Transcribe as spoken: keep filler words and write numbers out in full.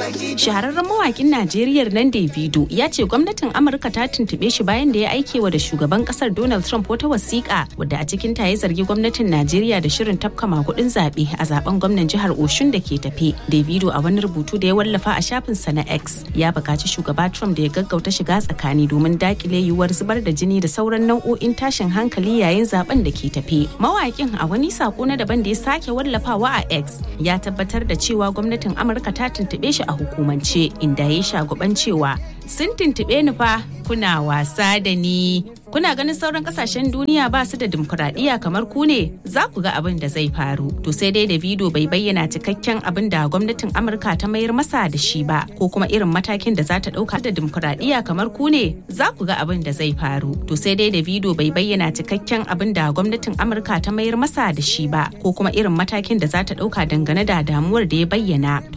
Shahararren mawakin Najeriya nan Davido ya ce gwamnatin Amurka ta tuntube shi bayan da ya aikewa da shugaban kasar Donald Trump wata wasiƙa wadda a cikin ta ya zargi gwamnatin Najeriya da shirin tafka magudin zaɓe a zaben gwamnan jihar Oshun da ke tafe. Davido a wani rubutu da ya wallafa a shafinsa na X ya buƙaci shugaba Trump da ya gaggauta shiga tsakani domin dakile yiwuwar zubar da jini da sauran nau'o'in tashin hankali yayin zaben da ke tafe. Mawakin a wani sako na daban da ya sake wallafawa a X ya tabbatar da cewa gwamnatin Amurka ta tuntube shi a hukumance inda ya shaguban cewa sun tuntube ni fa kuna wasa da ni. Kuna ganin sauran kasashen duniya ba su da dimokuraɗiyya kamar ku ne? Za ku ga abin da zai faru. To sai dai Davido bai bayyana cikakken abin da gwamnatin Amurka ta mayar masa da shi ba ko kuma irin matakin da za ta ɗauka da dimokuraɗiyya kamar ku ne? Za ku ga abin da zai faru. To sai dai Davido bai bayyana cikakken abin da gwamnatin Amurka ta mayar masa da shi ba ko kuma irin matakin da za ta ɗauka dangane da damuwar da ya bayyana.